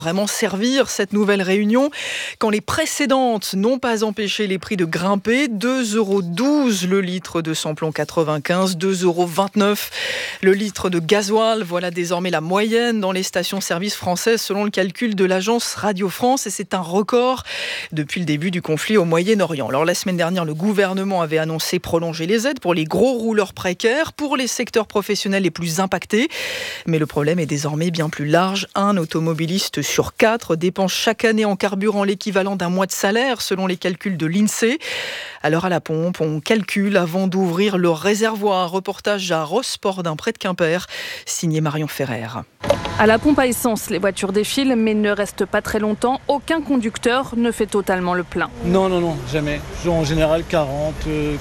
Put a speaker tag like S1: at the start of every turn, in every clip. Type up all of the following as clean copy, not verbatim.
S1: Vraiment servir cette nouvelle réunion quand les précédentes n'ont pas empêché les prix de grimper. 2,12 € le litre de samplon 95, 2,29 € le litre de gasoil. Voilà désormais la moyenne dans les stations-service françaises selon le calcul de l'agence Radio France, et c'est un record depuis le début du conflit au Moyen-Orient. Alors la semaine dernière, le gouvernement avait annoncé prolonger les aides pour les gros rouleurs précaires, pour les secteurs professionnels les plus impactés. Mais le problème est désormais bien plus large. Un automobiliste sur 4 dépense chaque année en carburant l'équivalent d'un mois de salaire selon les calculs de l'INSEE. Alors à la pompe, on calcule avant d'ouvrir le réservoir. Reportage à Rosporden près de Quimper, signé Marion Ferrer.
S2: À la pompe à essence, les voitures défilent mais ne restent pas très longtemps. Aucun conducteur ne fait totalement le plein.
S3: Non, jamais. En général 40,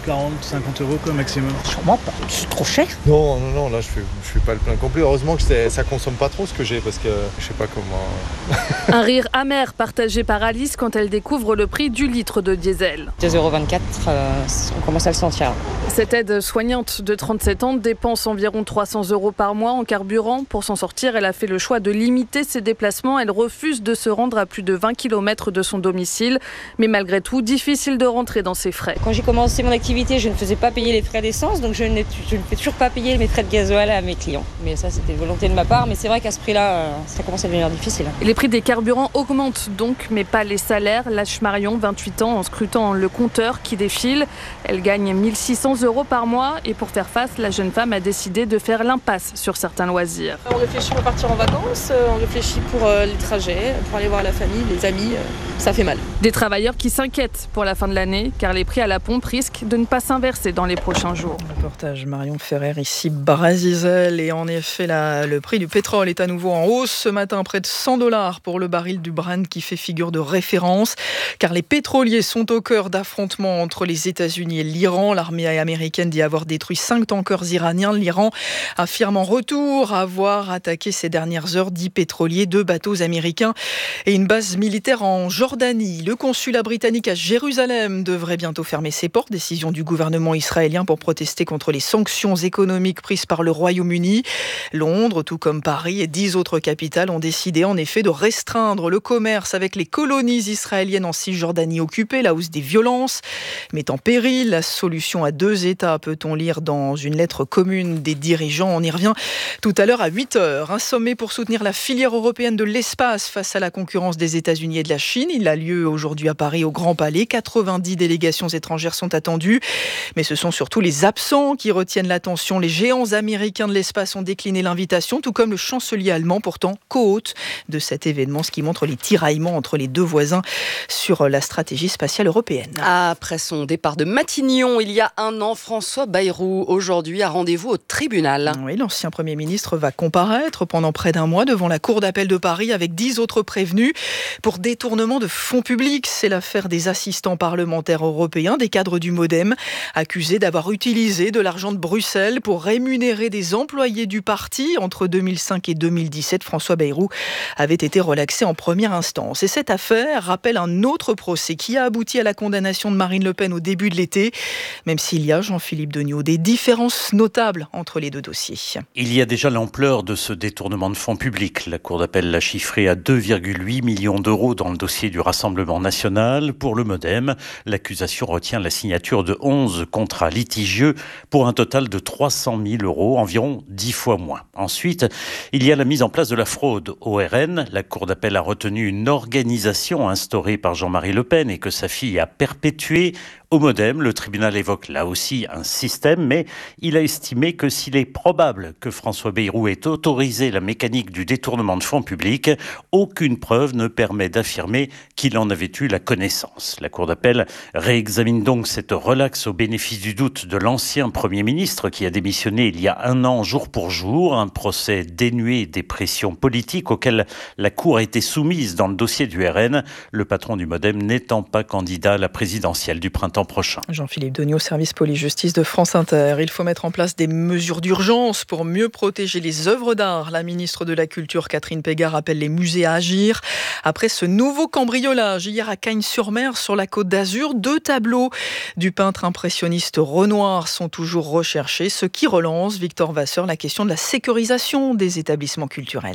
S3: 50 € comme maximum.
S4: Sûrement pas, c'est trop cher.
S5: Non, là je fais pas le plein complet. Heureusement que ça consomme pas trop ce que j'ai, parce que je sais pas comment...
S2: Un rire amer partagé par Alice quand elle découvre le prix du litre de diesel.
S6: 2,24 €, on commence à le sentir.
S2: Cette aide soignante de 37 ans dépense environ 300 € par mois en carburant. Pour s'en sortir, elle a fait le choix de limiter ses déplacements. Elle refuse de se rendre à plus de 20 km de son domicile. Mais malgré tout, difficile de rentrer dans ses frais.
S6: Quand j'ai commencé mon activité, je ne faisais pas payer les frais d'essence, donc je ne fais toujours pas payer mes frais de gasoil à mes clients. Mais ça, c'était une volonté de ma part. Mais c'est vrai qu'à ce prix-là, ça commence à devenir difficile.
S2: Et les prix des carburants augmentent donc, mais pas les salaires. Lâche Marion, 28 ans, en scrutant le compteur qui défile. Elle gagne 1 600 € par mois. Et pour faire face, la jeune femme a décidé de faire l'impasse sur certains loisirs.
S7: On réfléchit pour partir en vacances, on réfléchit pour les trajets, pour aller voir la famille, les amis. Ça fait mal.
S2: Des travailleurs qui s'inquiètent pour la fin de l'année, car les prix à la pompe risquent de ne pas s'inverser dans les prochains jours.
S1: Reportage Marion Ferrer, ici Brasizel. Et en effet, le prix du pétrole est à nouveau en hausse ce matin, près de 100 $ pour le baril du Brent qui fait figure de référence. Car les pétroliers sont au cœur d'affrontements entre les États-Unis et l'Iran. L'armée américaine dit avoir détruit 5 tankers iraniens. L'Iran affirme en retour avoir attaqué ces dernières heures 10 pétroliers, 2 bateaux américains et une base militaire en Jordanie. Le consulat britannique à Jérusalem devrait bientôt fermer ses portes. Décision du gouvernement israélien pour protester contre les sanctions économiques prises par le Royaume-Uni. Londres, tout comme Paris et 10 autres capitales, ont décidé en effet de restreindre le commerce avec les colonies israéliennes en Cisjordanie occupée. La hausse des violences met en péril la solution à 2 États, peut-on lire dans une lettre commune des dirigeants. On y revient tout à l'heure à 8h. Un sommet pour soutenir la filière européenne de l'espace face à la concurrence des États-Unis et de la Chine. Il a lieu aujourd'hui à Paris au Grand Palais. 90 délégations étrangères sont attendues. Mais ce sont surtout les absents qui retiennent l'attention. Les géants américains de l'espace ont décliné l'invitation, tout comme le chancelier allemand, pourtant co-hôte de cet événement, ce qui montre les tiraillements entre les deux voisins sur la stratégie spatiale européenne.
S8: Après son départ de Matignon il y a un an, François Bayrou aujourd'hui a rendez-vous au tribunal.
S1: Oui, l'ancien Premier ministre va comparaître pendant près d'un mois devant la Cour d'appel de Paris avec 10 autres prévenus pour détournement de fonds publics. C'est l'affaire des assistants parlementaires européens, des cadres du MoDem, accusés d'avoir utilisé de l'argent de Bruxelles pour rémunérer des employés du parti. Entre 2005 et 2017, François Bayrou avait été relaxé en première instance. Et cette affaire rappelle un autre procès qui a abouti à la condamnation de Marine Le Pen au début de l'été, même s'il y a, Jean-Philippe Degnaud, des différences notables entre les deux dossiers.
S9: Il y a déjà l'ampleur de ce détournement de fonds publics. La Cour d'appel l'a chiffré à 2,8 millions d'euros dans le dossier du Rassemblement national. Pour le MoDem, l'accusation retient la signature de 11 contrats litigieux pour un total de 300 000 €, environ 10 fois moins. Ensuite, il y a la mise en place de la fraude au RN. La Cour d'appel a retenu une organisation instaurée par Jean-Marie Le Pen et que sa fille a perpétuée. Au MoDem, le tribunal évoque là aussi un système, mais il a estimé que s'il est probable que François Bayrou ait autorisé la mécanique du détournement de fonds publics, aucune preuve ne permet d'affirmer qu'il en avait eu la connaissance. La Cour d'appel réexamine donc cette relaxe au bénéfice du doute de l'ancien Premier ministre qui a démissionné il y a un an jour pour jour, un procès dénué des pressions politiques auxquelles la Cour a été soumise dans le dossier du RN, le patron du MoDem n'étant pas candidat à la présidentielle du printemps prochain.
S1: Jean-Philippe Degnaud, service police-justice de France Inter. Il faut mettre en place des mesures d'urgence pour mieux protéger les œuvres d'art. La ministre de la Culture, Catherine Pégard, appelle les musées à agir. Après ce nouveau cambriolage, hier à Cagnes-sur-Mer, sur la Côte d'Azur, 2 tableaux du peintre impressionniste Renoir sont toujours recherchés, ce qui relance, Victor Vasseur, la question de la sécurisation des établissements culturels.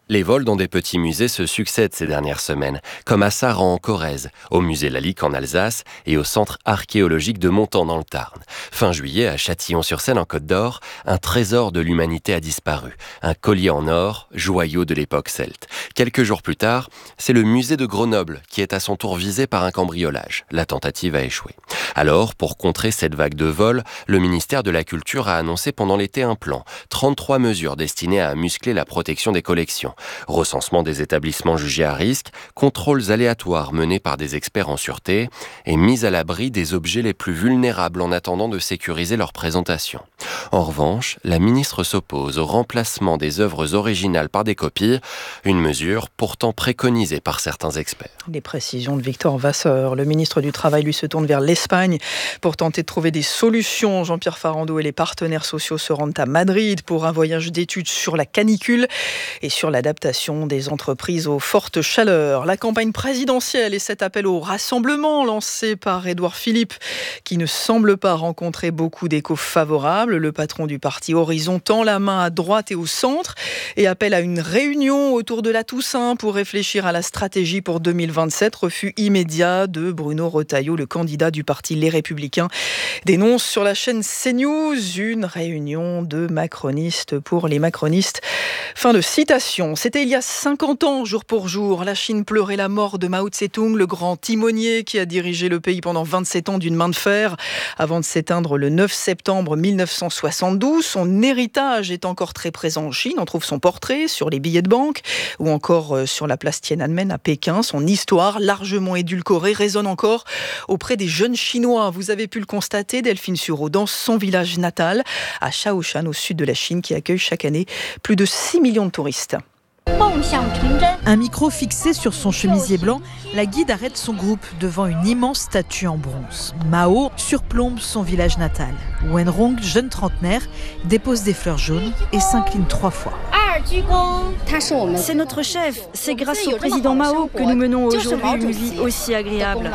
S4: Les vols dans des petits musées se succèdent ces dernières semaines, comme à Saran en Corrèze, au musée Lalique en Alsace et au centre archéologique de Montant dans le Tarn. Fin juillet, à Châtillon-sur-Seine en Côte d'Or, un trésor de l'humanité a disparu. Un collier en or, joyau de l'époque celte. Quelques jours plus tard, c'est le musée de Grenoble qui est à son tour visé par un cambriolage. La tentative a échoué. Alors, pour contrer cette vague de vols, le ministère de la Culture a annoncé pendant l'été un plan. 33 mesures destinées à muscler la protection des collections. Recensement des établissements jugés à risque, contrôles aléatoires menés par des experts en sûreté et mise à l'abri des objets les plus vulnérables en attendant de sécuriser leur présentation. En revanche, la ministre s'oppose au remplacement des œuvres originales par des copies, une mesure pourtant préconisée par certains experts.
S1: Les précisions de Victor Vasseur. Le ministre du Travail, lui, se tourne vers l'Espagne pour tenter de trouver des solutions. Jean-Pierre Farandou et les partenaires sociaux se rendent à Madrid pour un voyage d'études sur la canicule et sur l'adaptation des entreprises aux fortes chaleurs. La campagne présidentielle et cet appel au rassemblement lancé par Édouard Philippe, qui ne semble pas rencontrer beaucoup d'échos favorables. Le patron du parti Horizon tend la main à droite et au centre et appelle à une réunion autour de la Toussaint pour réfléchir à la stratégie pour 2027. Refus immédiat de Bruno Retailleau, le candidat du parti Les Républicains, dénonce sur la chaîne CNews une réunion de macronistes pour les macronistes. Fin de citation. C'était il y a 50 ans, jour pour jour. La Chine pleurait la mort de Mao Tse-tung, le grand timonier qui a dirigé le pays pendant 27 ans d'une main de fer avant de s'éteindre le 9 septembre 1972. Son héritage est encore très présent en Chine. On trouve son portrait sur les billets de banque ou encore sur la place Tiananmen à Pékin. Son histoire, largement édulcorée, résonne encore auprès des jeunes Chinois. Vous avez pu le constater, Delphine Sureau, dans son village natal, à Shaoshan, au sud de la Chine, qui accueille chaque année plus de 6 millions de touristes.
S10: Un micro fixé sur son chemisier blanc, la guide arrête son groupe devant une immense statue en bronze. Mao surplombe son village natal. Wenrong, jeune trentenaire, dépose des fleurs jaunes et s'incline 3 fois.
S11: C'est notre chef. C'est grâce au président Mao que nous menons aujourd'hui une vie aussi agréable.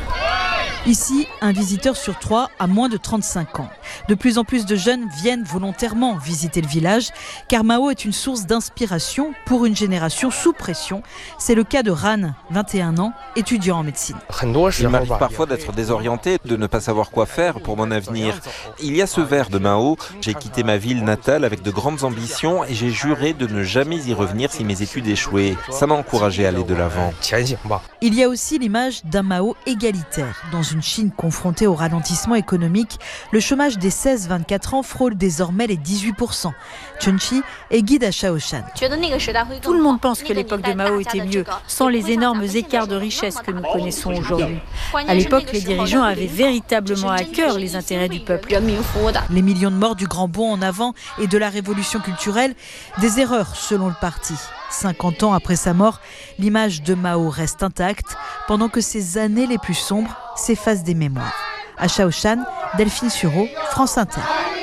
S10: Ici, un visiteur sur 3 a moins de 35 ans. De plus en plus de jeunes viennent volontairement visiter le village, car Mao est une source d'inspiration pour une génération sous pression. C'est le cas de Ran, 21 ans, étudiant en médecine.
S12: Il m'arrive parfois d'être désorienté, de ne pas savoir quoi faire pour mon avenir. Il y a ce vers de Mao, j'ai quitté ma ville natale avec de grandes ambitions et j'ai juré de ne jamais y revenir si mes études échouaient. Ça m'a encouragé à aller de l'avant.
S10: Il y a aussi l'image d'un Mao égalitaire. Dans une Chine confrontée au ralentissement économique, le chômage des 16-24 ans frôle désormais les 18%. Chun-Chi est guide à Shaoshan.
S11: Tout le monde pense que l'époque de Mao était mieux, sans les énormes écarts de richesse que nous connaissons aujourd'hui. À l'époque, les dirigeants avaient véritablement à cœur les intérêts du peuple.
S10: Les millions de morts du grand bond en avant et de la révolution culturelle, des erreurs selon le parti. 50 ans après sa mort, l'image de Mao reste intacte, pendant que ses années les plus sombres s'effacent des mémoires. À Shaoshan, Delphine Sureau, France Inter.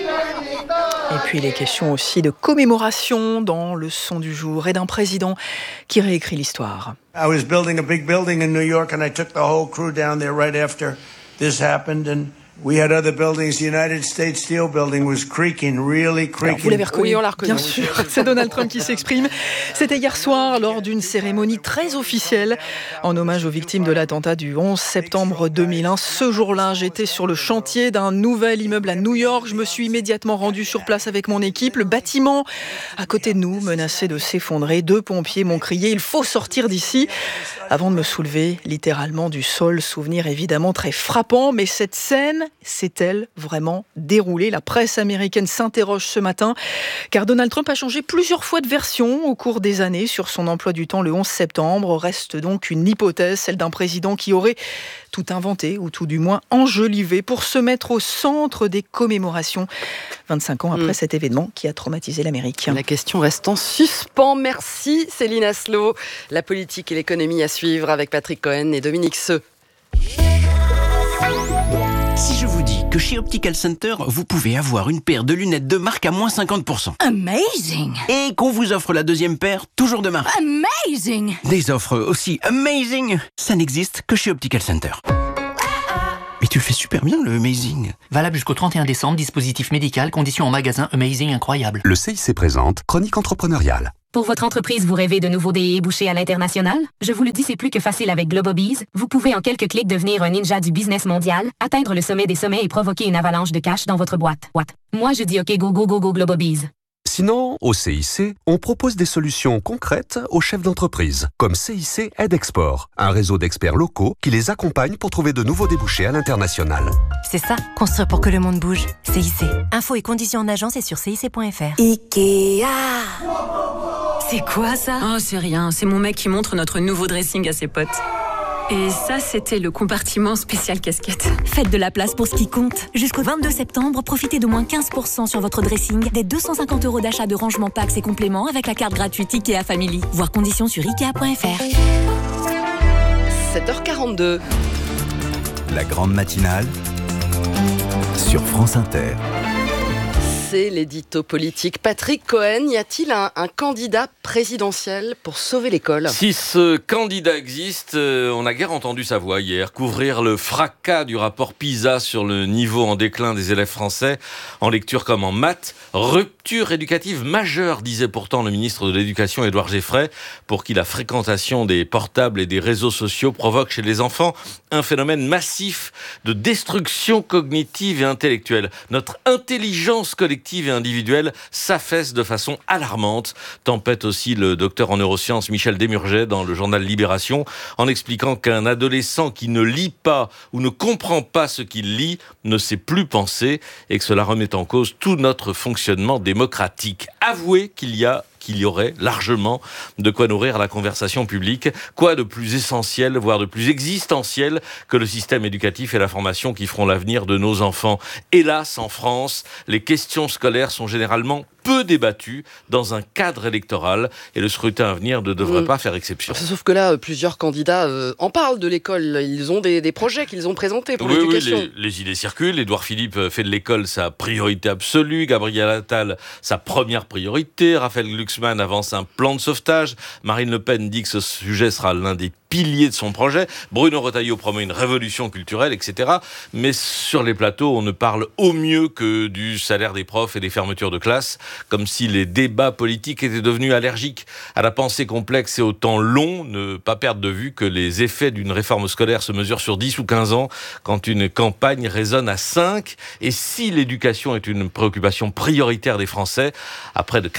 S1: Et puis les questions aussi de commémoration dans le son du jour et d'un président qui réécrit l'histoire.
S13: I was building a big building in New York and I took the whole crew down there right after this happened and we had other buildings. The United States Steel Building was creaking, really creaking.
S1: Alors, vous l'avez reconnu,
S8: oui, on l'a reconnu.
S1: Bien sûr, c'est Donald Trump qui s'exprime. C'était hier soir lors d'une cérémonie très officielle en hommage aux victimes de l'attentat du 11 septembre 2001. Ce jour-là, j'étais sur le chantier d'un nouvel immeuble à New York. Je me suis immédiatement rendu sur place avec mon équipe. Le bâtiment à côté de nous menaçait de s'effondrer. 2 pompiers m'ont crié « Il faut sortir d'ici !» avant de me soulever littéralement du sol. Souvenir évidemment très frappant, mais cette scène s'est-elle vraiment déroulée ? La presse américaine s'interroge ce matin, car Donald Trump a changé plusieurs fois de version au cours des années sur son emploi du temps le 11 septembre. Reste donc une hypothèse, celle d'un président qui aurait tout inventé, ou tout du moins enjolivé, pour se mettre au centre des commémorations 25 ans après cet événement qui a traumatisé l'Amérique.
S8: La question reste en suspens. Merci Céline Aslo. La politique et l'économie à suivre avec Patrick Cohen et Dominique Seux.
S14: Si je vous dis que chez Optical Center, vous pouvez avoir une paire de lunettes de marque à moins 50%.
S15: Amazing!
S14: Et qu'on vous offre la deuxième paire, toujours de marque.
S15: Amazing!
S14: Des offres aussi amazing, ça n'existe que chez Optical Center. Mais tu le fais super bien, le Amazing.
S16: Valable jusqu'au 31 décembre, dispositif médical, conditions en magasin, Amazing incroyable.
S17: Le CIC présente Chronique entrepreneuriale.
S18: Pour votre entreprise, vous rêvez de nouveaux débouchés à l'international? Je vous le dis, c'est plus que facile avec Globobees. Vous pouvez en quelques clics devenir un ninja du business mondial, atteindre le sommet des sommets et provoquer une avalanche de cash dans votre boîte. Moi, je dis OK, go, go, go, go, Globobees.
S17: Sinon, au CIC, on propose des solutions concrètes aux chefs d'entreprise, comme CIC Aide Export, un réseau d'experts locaux qui les accompagne pour trouver de nouveaux débouchés à l'international.
S19: C'est ça, construire pour que le monde bouge. CIC. Infos et conditions en agence et sur cic.fr.
S20: Ikea.
S19: C'est quoi ça?
S20: Oh, c'est rien, c'est mon mec qui montre notre nouveau dressing à ses potes. Et ça, c'était le compartiment spécial casquette.
S19: Faites de la place pour ce qui compte. Jusqu'au 22 septembre, profitez de moins 15% sur votre dressing, des 250 € d'achat de rangement packs et compléments avec la carte gratuite Ikea Family. Voir conditions sur ikea.fr.
S8: 7h42.
S21: La grande matinale sur France Inter.
S8: C'est l'édito politique. Patrick Cohen, y a-t-il un candidat présidentiel pour sauver l'école?
S22: Si ce candidat existe, on a guère entendu sa voix hier. Couvrir le fracas du rapport PISA sur le niveau en déclin des élèves français, en lecture comme en maths. Rupture éducative majeure, disait pourtant le ministre de l'Éducation, Édouard Geffray, pour qui la fréquentation des portables et des réseaux sociaux provoque chez les enfants un phénomène massif de destruction cognitive et intellectuelle. Notre intelligence collective et individuelle s'affaisse de façon alarmante, tempête aussi le docteur en neurosciences Michel Desmurget dans le journal Libération, en expliquant qu'un adolescent qui ne lit pas ou ne comprend pas ce qu'il lit ne sait plus penser et que cela remet en cause tout notre fonctionnement démocratique. Avouez qu'il y aurait largement de quoi nourrir la conversation publique. Quoi de plus essentiel, voire de plus existentiel que le système éducatif et la formation qui feront l'avenir de nos enfants. Hélas, en France, les questions scolaires sont généralement peu débattues dans un cadre électoral et le scrutin à venir ne devrait pas faire exception.
S8: Sauf que là, plusieurs candidats en parlent de l'école. Ils ont des projets qu'ils ont présentés pour l'éducation.
S22: Oui, les idées circulent. Édouard Philippe fait de l'école sa priorité absolue. Gabriel Attal, sa première priorité. Raphaël Glucksmann avance un plan de sauvetage. Marine Le Pen dit que ce sujet sera l'un des piliers de son projet. Bruno Retailleau promet une révolution culturelle, etc. Mais sur les plateaux, on ne parle au mieux que du salaire des profs et des fermetures de classes, comme si les débats politiques étaient devenus allergiques à la pensée complexe et au temps long. Ne pas perdre de vue que les effets d'une réforme scolaire se mesurent sur 10 ou 15 ans, quand une campagne résonne à 5. Et si l'éducation est une préoccupation prioritaire des Français, à près de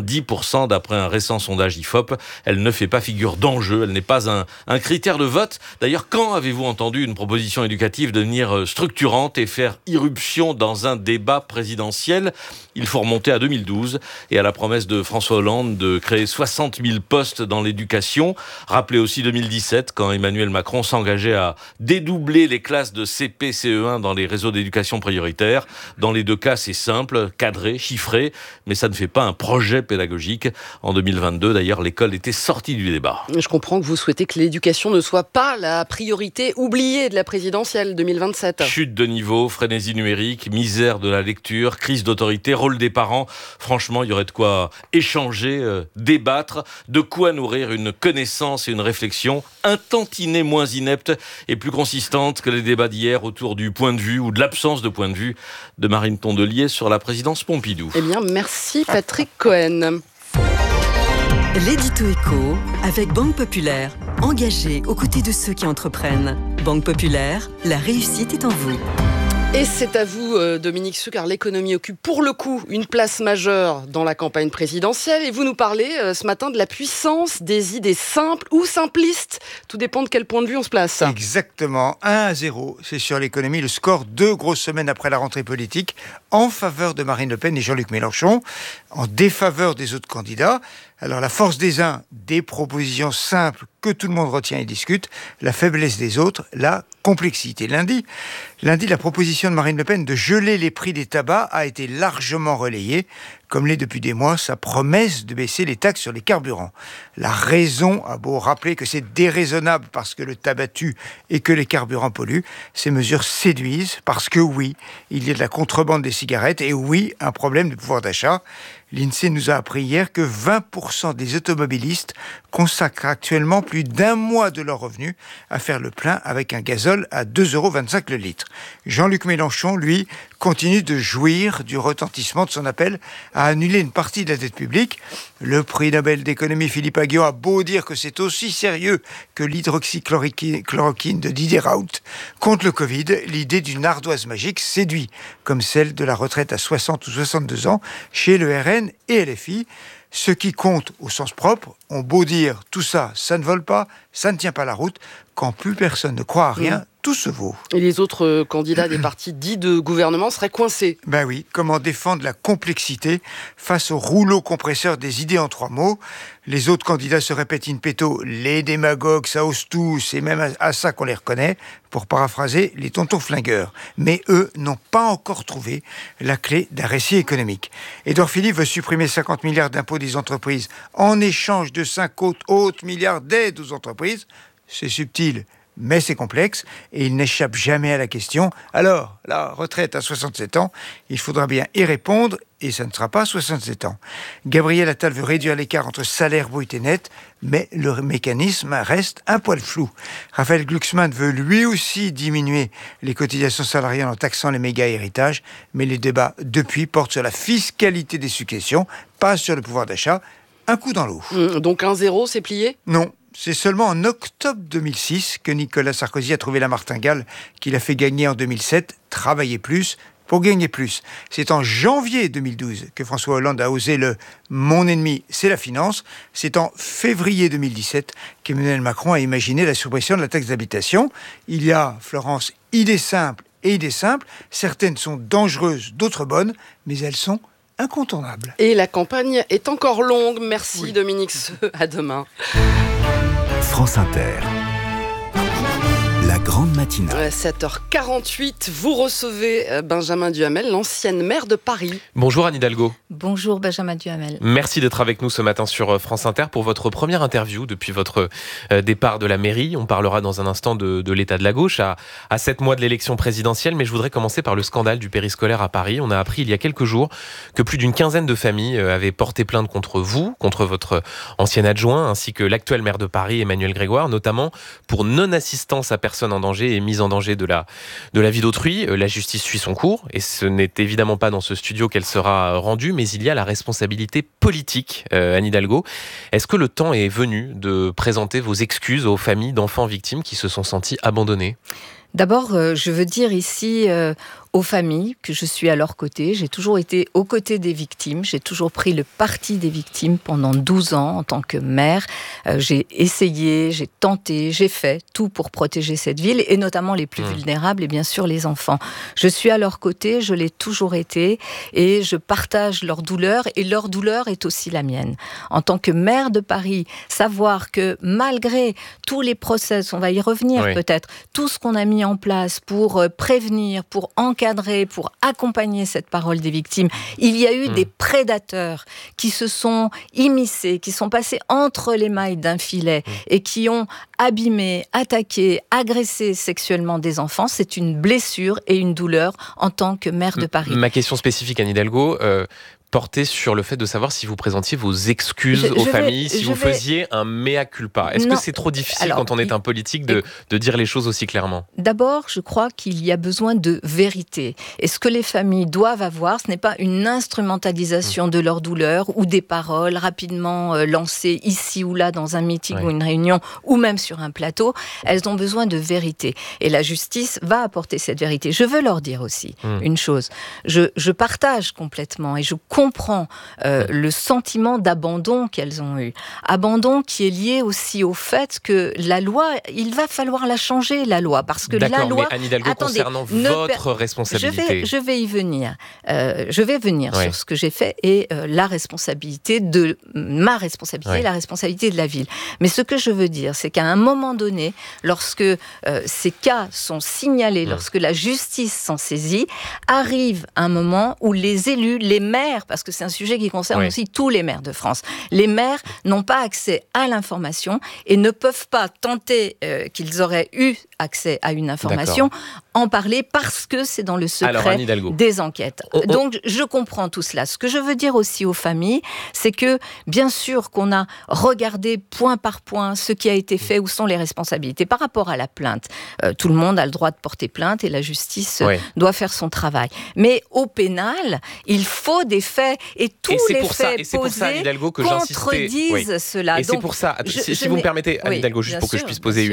S22: 90% d'après un récent sondage IFOP, elle ne fait pas figure d'enjeu, elle n'est pas un critère de vote. D'ailleurs, quand avez-vous entendu une proposition éducative devenir structurante et faire irruption dans un débat présidentiel? Il faut remonter à 2012 et à la promesse de François Hollande de créer 60 000 postes dans l'éducation. Rappelez aussi 2017, quand Emmanuel Macron s'engageait à dédoubler les classes de CP, CE1 dans les réseaux d'éducation prioritaires. Dans les deux cas, c'est simple, cadré, chiffré, mais ça ne fait pas un projet pédagogique. En 2022, d'ailleurs, l'école était sortie du débat.
S8: Je comprends que vous souhaitez que l'éducation ne soit pas la priorité oubliée de la présidentielle 2027.
S22: Chute de niveau, frénésie numérique, misère de la lecture, crise d'autorité, rôle des parents. Franchement, il y aurait de quoi échanger, débattre, de quoi nourrir une connaissance et une réflexion un tantinet moins inepte et plus consistante que les débats d'hier autour du point de vue ou de l'absence de point de vue de Marine Tondelier sur la présidence Pompidou.
S8: Eh bien, merci Patrick Cohen.
S23: L'édito éco avec Banque Populaire. Engagée aux côtés de ceux qui entreprennent. Banque Populaire, la réussite est en vous.
S8: Et c'est à vous, Dominique Seux, car l'économie occupe pour le coup une place majeure dans la campagne présidentielle. Et vous nous parlez ce matin de la puissance des idées simples ou simplistes. Tout dépend de quel point de vue on se place.
S24: Exactement. 1-0, c'est sur l'économie. Le score 2 grosses semaines après la rentrée politique en faveur de Marine Le Pen et Jean-Luc Mélenchon, en défaveur des autres candidats. Alors la force des uns, des propositions simples que tout le monde retient et discute. La faiblesse des autres, la complexité. Lundi, la proposition de Marine Le Pen de geler les prix des tabacs a été largement relayée, comme l'est depuis des mois sa promesse de baisser les taxes sur les carburants. La raison a beau rappeler que c'est déraisonnable parce que le tabac tue et que les carburants polluent, ces mesures séduisent parce que oui, il y a de la contrebande des cigarettes et oui, un problème de pouvoir d'achat. L'INSEE nous a appris hier que 20% des automobilistes consacrent actuellement plus d'un mois de leur revenu à faire le plein avec un gazole à 2,25 € le litre. Jean-Luc Mélenchon, lui, continue de jouir du retentissement de son appel à annuler une partie de la dette publique. Le prix Nobel d'économie Philippe Aghion a beau dire que c'est aussi sérieux que l'hydroxychloroquine de Didier Raoult. Contre le Covid, l'idée d'une ardoise magique séduit, comme celle de la retraite à 60 ou 62 ans chez le RN et LFI. Ceux qui comptent au sens propre ont beau dire tout ça, ça ne vole pas, ça ne tient pas la route. Quand plus personne ne croit à rien, tout se vaut.
S8: Et les autres candidats des partis dits de gouvernement seraient coincés.
S24: Ben oui, comment défendre la complexité face au rouleau compresseur des idées en 3 mots? Les autres candidats se répètent in petto, les démagogues, ça ose tout, c'est même à ça qu'on les reconnaît, pour paraphraser les tontons flingueurs. Mais eux n'ont pas encore trouvé la clé d'un récit économique. Édouard Philippe veut supprimer 50 milliards d'impôts des entreprises en échange de 5 autres milliards d'aides aux entreprises. C'est subtil, mais c'est complexe, et il n'échappe jamais à la question. Alors, la retraite à 67 ans, il faudra bien y répondre, et ça ne sera pas 67 ans. Gabriel Attal veut réduire l'écart entre salaire brut et net, mais le mécanisme reste un poil flou. Raphaël Glucksmann veut lui aussi diminuer les cotisations salariales en taxant les méga-héritages, mais les débats depuis portent sur la fiscalité des successions, pas sur le pouvoir d'achat. Un coup dans l'eau.
S8: Donc 1-0, c'est plié ?
S24: Non. C'est seulement en octobre 2006 que Nicolas Sarkozy a trouvé la martingale qu'il a fait gagner en 2007, travailler plus pour gagner plus. C'est en janvier 2012 que François Hollande a osé le « mon ennemi, c'est la finance ». C'est en février 2017 qu'Emmanuel Macron a imaginé la suppression de la taxe d'habitation. Il y a, Florence, idées simples et idées simples. Certaines sont dangereuses, d'autres bonnes, mais elles sont incontournables.
S8: Et la campagne est encore longue. Merci Dominique Seux. À demain.
S21: France Inter. La grande matinale.
S8: 7h48, vous recevez Benjamin Duhamel, l'ancienne maire de Paris.
S3: Bonjour Anne Hidalgo.
S11: Bonjour Benjamin Duhamel.
S3: Merci d'être avec nous ce matin sur France Inter pour votre première interview depuis votre départ de la mairie. On parlera dans un instant de l'état de la gauche à 7 mois de l'élection présidentielle, mais je voudrais commencer par le scandale du périscolaire à Paris. On a appris il y a quelques jours que plus d'une quinzaine de familles avaient porté plainte contre vous, contre votre ancien adjoint, ainsi que l'actuel maire de Paris, Emmanuel Grégoire, notamment pour non-assistance à personne en danger et mise en danger de la vie d'autrui. La justice suit son cours et ce n'est évidemment pas dans ce studio qu'elle sera rendue, mais il y a la responsabilité politique, Anne Hidalgo. Est-ce que le temps est venu de présenter vos excuses aux familles d'enfants victimes qui se sont sentis abandonnés ?
S11: D'abord, je veux dire ici aux familles que je suis à leur côté. J'ai toujours été aux côtés des victimes. J'ai toujours pris le parti des victimes pendant 12 ans en tant que maire. J'ai essayé, j'ai tenté, j'ai fait tout pour protéger cette ville et notamment les plus vulnérables et bien sûr les enfants. Je suis à leur côté, je l'ai toujours été et je partage leur douleur et leur douleur est aussi la mienne. En tant que maire de Paris, savoir que malgré tous les process, on va y revenir peut-être, tout ce qu'on a mis en place pour prévenir, pour encadrer, pour accompagner cette parole des victimes. Il y a eu des prédateurs qui se sont immiscés, qui sont passés entre les mailles d'un filet et qui ont abîmé, attaqué, agressé sexuellement des enfants. C'est une blessure et une douleur en tant que maire de Paris.
S3: Ma question spécifique, Anne Hidalgo, portait sur le fait de savoir si vous présentiez vos excuses aux familles, si vous faisiez un mea culpa. Est-ce que c'est trop difficile quand on est un politique de dire les choses aussi clairement ?
S11: D'abord, je crois qu'il y a besoin de vérité. Et ce que les familles doivent avoir, ce n'est pas une instrumentalisation de leur douleur ou des paroles rapidement lancées ici ou là dans un meeting ou une réunion ou même sur un plateau. Elles ont besoin de vérité. Et la justice va apporter cette vérité. Je veux leur dire aussi une chose. Je partage complètement et je comprends le sentiment d'abandon qu'elles ont eu. Abandon qui est lié aussi au fait que la loi, il va falloir la changer, la loi. Parce que la loi...
S3: mais Anne Hidalgo, concernant votre responsabilité...
S11: Je vais y venir. Je vais venir sur ce que j'ai fait et la responsabilité de... Ma responsabilité, la responsabilité de la ville. Mais ce que je veux dire, c'est qu'à un moment donné, lorsque ces cas sont signalés, lorsque la justice s'en saisit, arrive un moment où les élus, les maires, parce que c'est un sujet qui concerne aussi tous les maires de France. Les maires n'ont pas accès à l'information et ne peuvent pas tenter qu'ils auraient eu accès à une information en parler parce que c'est dans le secret des enquêtes. Donc, je comprends tout cela. Ce que je veux dire aussi aux familles, c'est que, bien sûr qu'on a regardé point par point ce qui a été fait, où sont les responsabilités. Par rapport à la plainte, tout le monde a le droit de porter plainte et la justice doit faire son travail. Mais au pénal, il faut des faits et tous les faits posés contredisent cela.
S3: Et c'est pour ça, si vous me permettez, Anne Hidalgo, juste pour que je puisse poser